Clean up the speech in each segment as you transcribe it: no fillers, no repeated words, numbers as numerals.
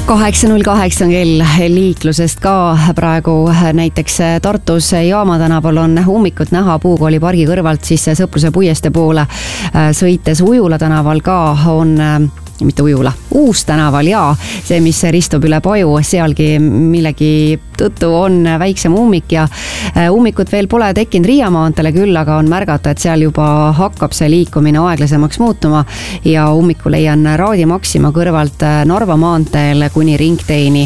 8.08 kell liiklusest ka praegu näiteks Tartus Jaama tänaval on ummikut näha Puukooli pargi kõrvalt siis Sõpruse puiestee poole sõites. Ujula tänaval ka on mitte Ujula, Uus tänaval ja see, mis ristub üle Paju, sealgi millegi tõttu on väiksem ummik ja ummikut veel pole tekkinud Riia maanteele, küll aga on märgata, et seal juba hakkab see liikumine aeglasemaks muutuma ja ummiku leian Raadi Maxima kõrvalt Narva maanteel kuni Ringteeni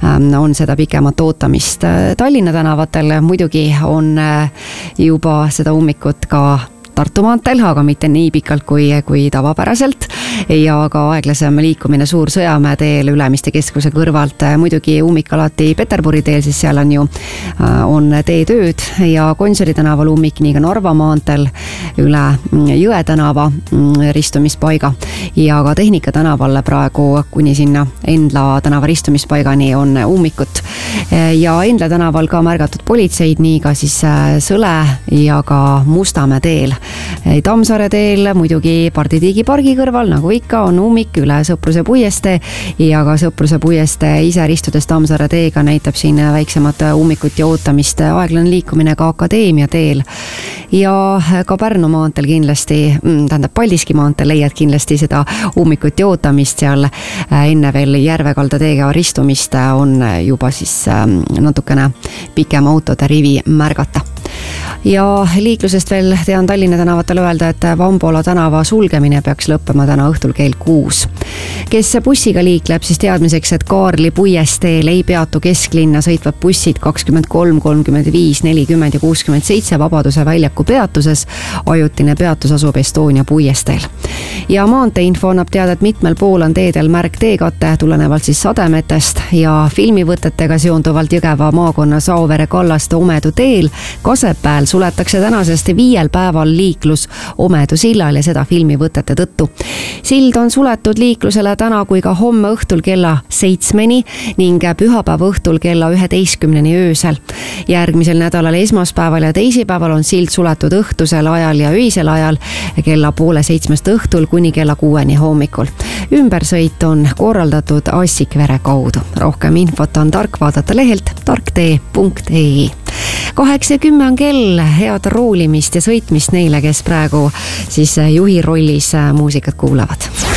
on seda pikemat ootamist. Tallinna tänavatel muidugi on juba seda ummikut ka Tartu maanteel, aga mitte nii pikalt kui tavapäraselt ja ka aeglasem liikumine Suur Sõjamäe teel Ülemiste keskuse kõrvalt. Muidugi ummik alati Peterburi teel, siis seal on ju on teetööd ja Gonsiori tänaval ummik nii ka Narva maanteel üle Jõe tänava ristumispaiga ja ka Tehnika tänaval praegu kuni sinna Endla tänava ristumispaigani on ummikut ja Endla tänaval ka märgatud politseid, nii ka siis Sõle ja ka Mustamäe teel. Tammsaare teel muidugi Parditiigi pargi kõrval, nagu ikka, on ummik üle Sõpruse puiestee ja ka Sõpruse puiestee ise ristudes Tammsaare teega näitab siin väiksemat ummikut ja ootamist. Aeglane liikumine ka Akadeemia teel ja ka Pärnu maanteel kindlasti, tähendab Paldiski maanteel leiad kindlasti seda ummikut ja ootamist seal enne veel Järvekalda teega ristumist on juba siis natukene pikem autode rivi märgata. Ja liiklusest veel tean Tallinna tänavatel öelda, et Vambola tänava sulgemine peaks lõppema täna õhtul kell 6. Kes bussiga liikleb, siis teadmiseks, et Kaarli puiesteel ei peatu kesklinna sõitvad bussid 23, 35, 40 ja 67 Vabaduse väljaku peatuses. Ajutine peatus asub Estonia puiesteel. Ja maanteeinfo annab teada, et mitmel pool on teedel märk teekate tulenevalt siis sademetest ja filmivõtetega seonduvalt Jõgeva maakonna Saovere Kallaste Omedu teel Kasepääl suletakse tänasest 5 päeval liiklus Omedu sillal ja seda filmivõtete tõttu. Sild on suletud liiklusele täna kui ka homme õhtul kella 7 ning pühapäeva õhtul kella 11 öösel. Järgmisel nädalal esmaspäeval ja teisipäeval on sild suletud õhtusel ajal ja öisel ajal kella 6:30 õhtul kuni kella 6 hommikul. Ümbersõit on korraldatud Assikvere kaudu. Rohkem infot on tark vaadata lehelt tarktee.ee. 8:10 on kell, head roolimist ja sõitmist neile, kes praegu siis juhi rollis muusikat kuulavad.